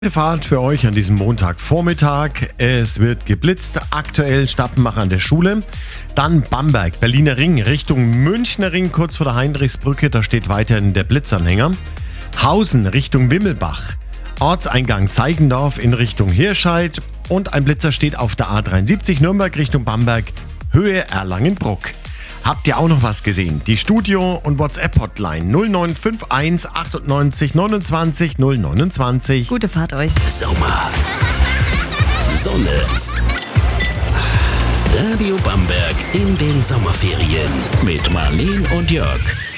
Fahrt für euch an diesem Montagvormittag. Es wird geblitzt, aktuell Stappenbach an der Schule. Dann Bamberg, Berliner Ring Richtung Münchner Ring, kurz vor der Heinrichsbrücke, da steht weiterhin der Blitzanhänger. Hausen Richtung Wimmelbach, Ortseingang Seigendorf in Richtung Hirscheid und ein Blitzer steht auf der A73 Nürnberg Richtung Bamberg, Höhe Erlangen-Bruck. Habt ihr auch noch was gesehen? Die Studio- und WhatsApp-Hotline 0951 98 29 029. Gute Fahrt euch. Sommer, Sonne, Radio Bamberg in den Sommerferien mit Marleen und Jörg.